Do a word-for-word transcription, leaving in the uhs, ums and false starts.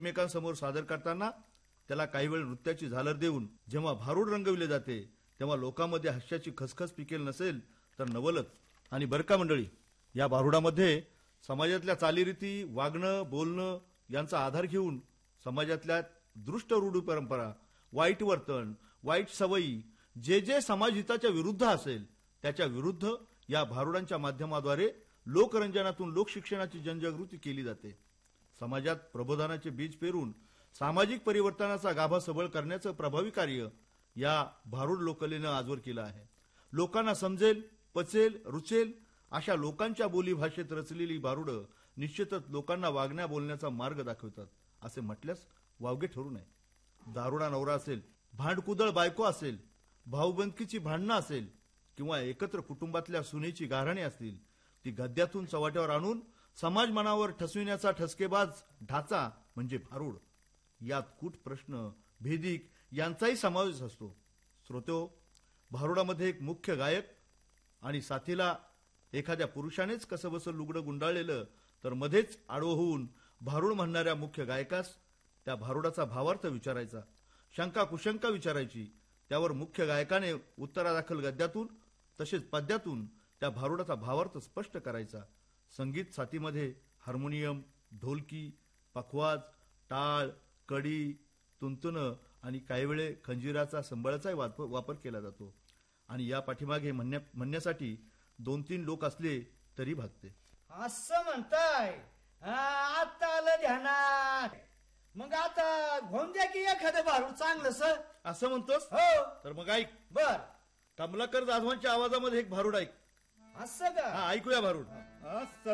एकमेकांसमोर सादर करताना त्याला काही वेळ नृत्याची झालर देऊन जेव्हा भारूड रंगविले जाते तेव्हा लोकांमध्ये हास्याची खसखस पिकेल नसेल तर नवलच. आणि बरं का मंडळी, या भारुडामध्ये समाजातल्या चालीरीती, वागणं, बोलणं यांचा आधार घेऊन समाजातल्या दृष्ट रूढी परंपरा, वाईट वर्तन, वाईट सवयी जे जे समाजहिताच्या विरुद्ध असेल त्याच्या विरुद्ध या भारुडांच्या माध्यमाद्वारे लोकरंजनातून लोकशिक्षणाची जनजागृती केली जाते. समाजात प्रबोधनाचे बीज पेरून सामाजिक परिवर्तनाचा गाभा सबळ करण्याचं प्रभावी कार्य या भारूड लोककलेनं आजवर केलं आहे. लोकांना समजेल, पचेल, रुचेल अशा लोकांच्या बोली भाषेत रचलेली भारुडं निश्चितच लोकांना वागण्या बोलण्याचा मार्ग दाखवतात असे म्हटल्यास वावगे ठरू नये. दारुडा नवरा असेल, भांडकुदळ बायको असेल, भाऊबंदकीची भांडणं असेल किंवा एकत्र कुटुंबातल्या सुनेची गाऱ्हाणे असतील, ती गद्यातून चव्हाट्यावर आणून समाज मनावर ठसविण्याचा ठसकेबाज ढाचा म्हणजे भारूड. यात कूट, प्रश्न, भेदिक यांचाही समावेश असतो. श्रोतो, भारुडामध्ये एक मुख्य गायक आणि साथीला एखाद्या पुरुषानेच कसं बसं लुगडं गुंडाळलेलं तर मध्येच आडवं होऊन भारूड म्हणणाऱ्या मुख्य गायकास त्या भारुडाचा भावार्थ विचारायचा, शंका कुशंका विचारायची. त्यावर मुख्य गायकाने उत्तरादाखल गद्यातून तसेच पद्यातून त्या भारुडाचा भावार्थ स्पष्ट करायचा. संगीत साथीमध्ये हार्मोनियम, ढोलकी, पखवाज, टाळ, कडी, तुंतुन आणि काही वेळे खंजिराचा संबळाचाही वापर केला जातो. आणि या पाठीमागे म्हणण्या म्हणण्यासाठी दोन तीन लोक असले तरी भागते. असं म्हणताय, आता आलं ध्यानात. मग आता घेऊन द्या की एखादं भारूड चांगलं सर. असं म्हणतोस? हो. तर मग ऐक. बर. कमलाकर जाधवांच्या आवाजामध्ये एक भारूड ऐक. असं का? हा, ऐकूया भारूड.